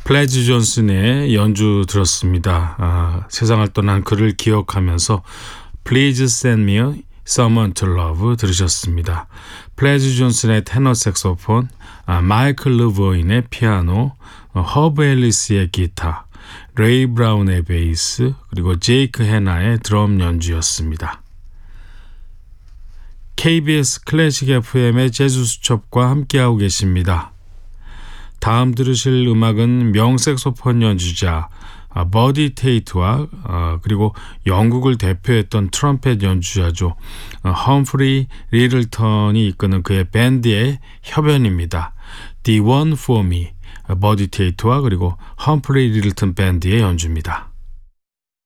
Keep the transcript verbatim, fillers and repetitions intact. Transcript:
플래지 존슨의 연주 들었습니다. 아, 세상을 떠난 그를 기억하면서 Please Send Me Someone to Love 들으셨습니다. 플래지 존슨의 테너 색소폰, 아, 마이클 르보인의 피아노, 어, 허브 앨리스의 기타, 레이 브라운의 베이스, 그리고 제이크 해나의 드럼 연주였습니다. 케이비에스 클래식 에프엠의 재즈 수첩과 함께하고 계십니다. 다음 들으실 음악은 명색소폰 연주자 버디 테이트와 어, 그리고 영국을 대표했던 트럼펫 연주자죠. 어, 험프리 리들턴이 이끄는 그의 밴드의 협연입니다. The One for Me, 버디 테이트와 그리고 험프리 리들턴 밴드의 연주입니다.